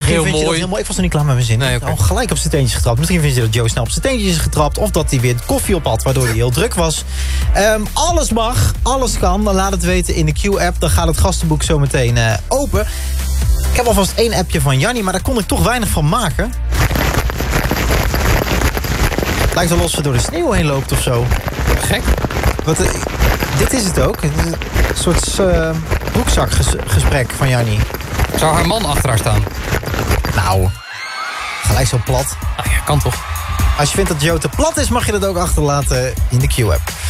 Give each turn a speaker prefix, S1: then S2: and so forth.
S1: heel
S2: vind je dat
S1: mooi.
S2: heel mooi. Ik was er niet klaar met mijn zin.
S1: Nee, okay.
S2: Gelijk op zijn teentjes getrapt. Misschien vind je dat Joe snel op zijn teentjes is getrapt. Of dat hij weer koffie op had, waardoor hij heel druk was. Alles mag, alles kan. Dan laat het weten in de Q-app. Dan gaat het gastenboek zo meteen open. Ik heb alvast 1 appje van Jannie, maar daar kon ik toch weinig van maken. Het lijkt wel alsof ze door de sneeuw heen loopt of zo.
S1: Gek.
S2: Dit is het ook. Het is een soort broekzakgesprek van Jannie.
S1: Zou haar man achter haar staan?
S2: Nou, gelijk zo plat.
S1: Ah ja, kan toch?
S2: Als je vindt dat Joe te plat is, mag je dat ook achterlaten in de Q-app.